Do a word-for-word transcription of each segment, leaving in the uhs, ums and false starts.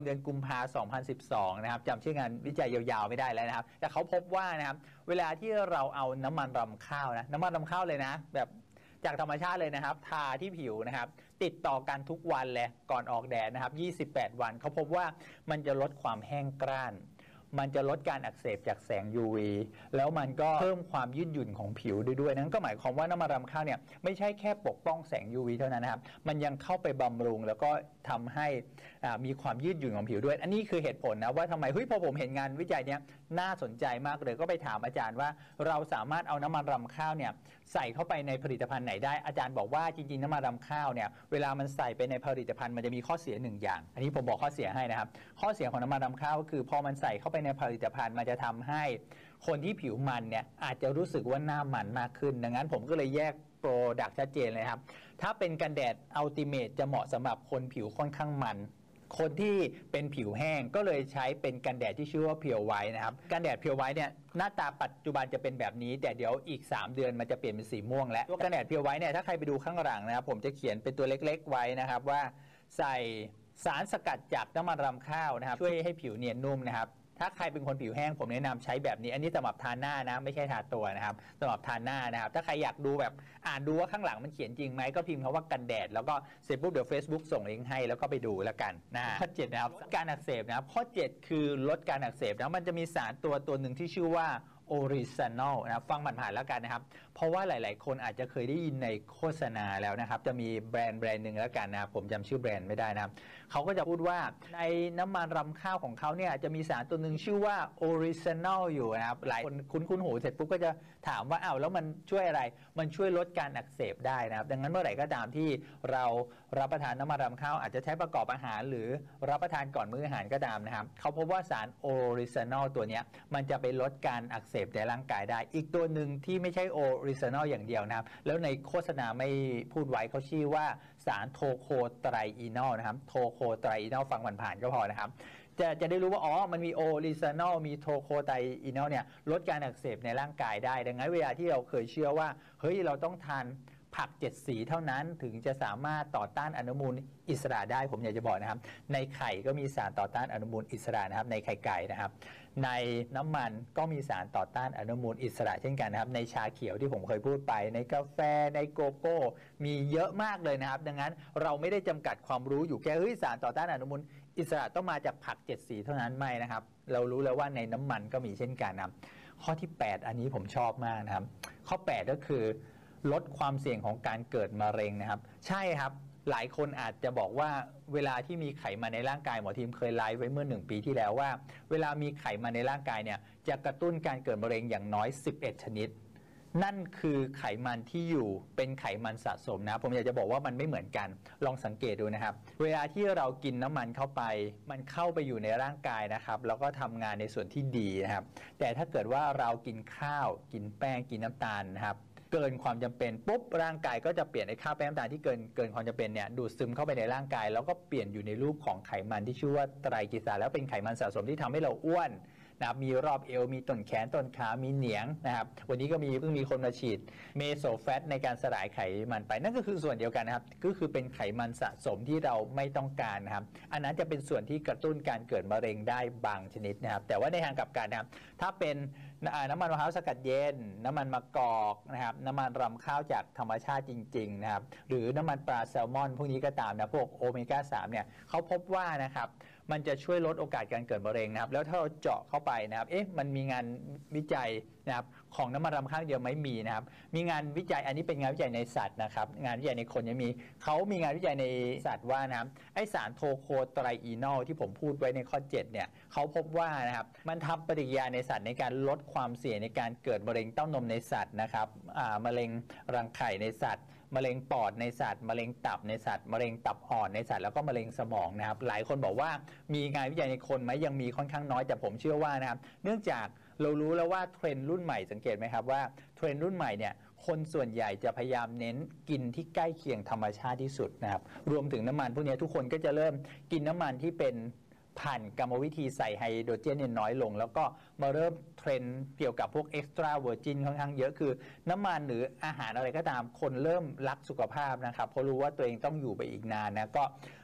เดือนกุมภาพันธ์ สองพันสิบสอง นะครับจำชื่องานวิจัยยาวๆไม่ได้แล้วนะครับแต่เขาพบว่านะครับเวลาที่เราเอาน้ำมันรำข้าวนะน้ำมันรำข้าวเลยนะแบบจากธรรมชาติเลยนะครับทาที่ผิวนะครับติดต่อกันทุกวันเลยก่อนออกแดดนะครับยี่สิบแปดวันเขาพบว่ามันจะลดความแห้งกร้านมันจะลดการอักเสบจากแสง ยู วี แล้วมันก็เพิ่มความยืดหยุ่นของผิวด้วยด้วยนั่นก็หมายความว่าน้ำมันรำข้าวเนี่ยไม่ใช่แค่ปกป้องแสง ยู วี เท่านั้นนะครับมันยังเข้าไปบำรุงแล้วก็ทำให้มีความยืดหยุ่นของผิวด้วยอันนี้คือเหตุผลนะว่าทำไมเฮ้ยพอผมเห็นงานวิจัยเนี้ยน่าสนใจมากเลยก็ไปถามอาจารย์ว่าเราสามารถเอาน้ำมันรำข้าวเนี่ยใส่เข้าไปในผลิตภัณฑ์ไหนได้อาจารย์บอกว่าจริงๆน้ำมันรำข้าวเนี่ยเวลามันใส่ไปในผลิตภัณฑ์มันจะมีข้อเสียหนึ่งอย่างอันนี้ผมบอกข้อเสียให้นะครับข้อเสียของน้ำมันรำข้าวก็คือพอมันใส่เข้าไปในผลิตภัณฑ์มันจะทำให้คนที่ผิวมันเนี่ยอาจจะรู้สึกว่าหน้ามันมากขึ้นดังนั้นผมก็เลยแยกโปรดักต์ชัดเจนเลยครับถ้าเป็นกันแดดอัลติเมทจะเหมาะสำหรับคนผิวค่อนข้างมันคนที่เป็นผิวแห้งก็เลยใช้เป็นกันแดดที่ชื่อว่าเพียวไวท์นะครับกันแดดเพียวไวท์เนี่ยหน้าตาปัจจุบันจะเป็นแบบนี้แต่เดี๋ยวอีกสามเดือนมันจะเปลี่ยนเป็นสีม่วงแล้วตัวกันแดดเพียวไวท์เนี่ยถ้าใครไปดูข้างหลังนะครับผมจะเขียนเป็นตัวเล็กๆไว้นะครับว่าใส่สารสกัดจากน้ำมันรำข้าวนะครับช่วยให้ผิวเนียนนุ่มนะครับถ้าใครเป็นคนผิวแห้งผมแนะนำใช้แบบนี้อันนี้สำหรับทาหน้านะไม่ใช่ทาตัวนะครับสำหรับทาหน้านะครับถ้าใครอยากดูแบบอ่านดูว่าข้างหลังมันเขียนจริงไหมก็พิมพ์คำว่ากันแดดแล้วก็เสร็จปุ๊บเดี๋ยว Facebook ส่งลิงก์ให้แล้วก็ไปดูแล้วกันนะข้อเจ็ดนะครับการอักเสบนะครับข้อเจ็ดคือลดการอักเสบนะมันจะมีสารตัวตัวหนึ่งที่ชื่อว่าออริจินอลนะฟังผ่านๆแล้วกันนะครับเพราะว่าหลายๆคนอาจจะเคยได้ยินในโฆษณาแล้วนะครับจะมีแบรนด์แบรนด์หนึ่งแล้วกันนะครับผมจำชื่อแบรนด์ไม่ได้นะครับเขาก็จะพูดว่าในน้ำมันรำข้าวของเขาเนี่ยจะมีสารตัวหนึ่งชื่อว่าออริจินอลอยู่นะครับหลายคนคุ้นๆหูเสร็จปุ๊บก็จะถามว่าอ้าวแล้วมันช่วยอะไรมันช่วยลดการอักเสบได้นะครับดังนั้นเมื่อไหร่ก็ตามที่เรารับประทานน้ำมันรำข้าวอาจจะใช้ประกอบอาหารหรือรับประทานก่อนมื้ออาหารก็ตามนะครับเขาพบว่าสารออริจินอลตัวนี้มันจะไปลดการอักเสบในร่างกายได้อีกตัวหนึ่งที่ไม่ใช่ออริจินอลอย่างเดียวนะครับแล้วในโฆษณาไม่พูดไว้เขาชื่อว่าสารโทโคไตรอีนอลนะครับโทโคไตรอีนอลฟังผ่านๆก็พอนะครับจะจะได้รู้ว่าอ๋อมันมีออริจินอลมีโทโคไตรอีนอลเนี่ยลดการอักเสบในร่างกายได้ดังนั้นเวลาที่เราเคยเชื่อว่าเฮ้ยเราต้องทานผักเจ็ดสีเท่านั้นถึงจะสามารถต่อต้านอนุมูลอิสระได้ผมอยากจะบอกนะครับในไข่ก็มีสารต่อต้านอนุมูลอิสระนะครับในไข่ไก่นะครับในน้ำมันก็มีสารต่อต้านอนุมูลอิสระเช่นกันนะครับในชาเขียวที่ผมเคยพูดไปในกาแฟในโกโก้มีเยอะมากเลยนะครับดังนั้นเราไม่ได้จำกัดความรู้อยู่แค่เฮ้ยสารต่อต้านอนุมูลอิสระต้องมาจากผักเจ็ดสีเท่านั้นไม่นะครับเรารู้แล้วว่าในน้ำมันก็มีเช่นกันนะครับข้อที่แปดอันนี้ผมชอบมากนะครับข้อแปดก็คือลดความเสี่ยงของการเกิดมะเร็งนะครับใช่ครับหลายคนอาจจะบอกว่าเวลาที่มีไขมันในร่างกายหมอทีมเคยไลฟ์ไว้เมื่อหนึ่งปีที่แล้วว่าเวลามีไขมันในร่างกายเนี่ยจะกระตุ้นการเกิดมะเร็งอย่างน้อยสิบเอ็ดชนิดนั่นคือไขมันที่อยู่เป็นไขมันสะสมนะผมอยากจะบอกว่ามันไม่เหมือนกันลองสังเกตดูนะครับเวลาที่เรากินน้ำมันเข้าไปมันเข้าไปอยู่ในร่างกายนะครับแล้วก็ทำงานในส่วนที่ดีนะครับแต่ถ้าเกิดว่าเรากินข้าวกินแป้งกินน้ำตาลนะครับเกินความจำเป็นปุ๊บร่างกายก็จะเปลี่ยนไอ้ข้าวแป้งน้ำตาลที่เกินเกินความจำเป็นเนี่ยดูดซึมเข้าไปในร่างกายแล้วก็เปลี่ยนอยู่ในรูปของไขมันที่ชื่อว่าไตรกลีเซอไรด์แล้วเป็นไขมันสะสมที่ทำให้เราอ้วนนะครับมีรอบเอวมีต้นแขนต้นขามีเหนียงนะครับวันนี้ก็มีเพิ่งมีคนมาฉีดเมโซแฟตในการสลายไขมันไปนั่นก็คือส่วนเดียวกันนะครับก็คือเป็นไขมันสะสมที่เราไม่ต้องการนะครับอันนั้นจะเป็นส่วนที่กระตุ้นการเกิดมะเร็งได้บางชนิดนะครับแต่ว่าในทางกลับกันนะครับถ้าเป็นน้ำมันมะพร้าวสกัดเย็นน้ำมันมะกอกนะครับน้ำมันรำข้าวจากธรรมชาติจริงๆนะครับหรือน้ำมันปลาแซลมอนพวกนี้ก็ตามนะพวกโอเมก้าสามเนี่ยเขาพบว่านะครับมันจะช่วยลดโอกาสการเกิดมะเร็งนะครับแล้วถ้าเราเจาะเข้าไปนะครับเอ๊ะมันมีงานวิจัยนะครับของน้ำมันรำข้าวเดียวไม่มีนะครับมีงานวิจัยอันนี้เป็นงานวิจัยในสัตว์นะครับงานวิจัยในคนยังมีเขามีงานวิจัยในสัตว์ว่านะครับไอสารโทโคไตรอีนอลที่ผมพูดไว้ในข้อเจ็ดเนี่ยเขาพบว่านะครับมันทำปฏิกิริยาในสัตว์ในการลดความเสี่ยงในการเกิดมะเร็งเต้านมในสัตว์นะครับอ่ามะเร็งรังไข่ในสัตว์มะเร็งปอดในสัตว์มะเร็งตับในสัตว์มะเร็งตับอ่อนในสัตว์แล้วก็มะเร็งสมองนะครับหลายคนบอกว่ามีงานวิจัยในคนไหมยังมีค่อนข้างน้อยแต่ผมเชื่อว่านะครับเนื่องจากเรารู้แล้วว่าเทรนด์รุ่นใหม่สังเกตไหมครับว่าเทรนด์รุ่นใหม่เนี่ยคนส่วนใหญ่จะพยายามเน้นกินที่ใกล้เคียงธรรมชาติที่สุดนะครับรวมถึงน้ำมันพวกนี้ทุกคนก็จะเริ่มกินน้ำมันที่เป็นผ่านกรรมวิธีใส่ไฮโดรเจนเนี่ยน้อยลงแล้วก็มาเริ่มเทรนด์เกี่ยวกับพวกเอ็กซ์ตร้าเวอร์จินค่อนข้างเยอะคือน้ำมันหรืออาหารอะไรก็ตามคนเริ่มรักสุขภาพนะครับเพราะรู้ว่าตัวเองต้องอยู่ไปอีกนานนะก็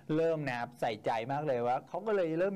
เริ่มนะครับใส่ใจมากเลยว่าเขาก็เลยเริ่ม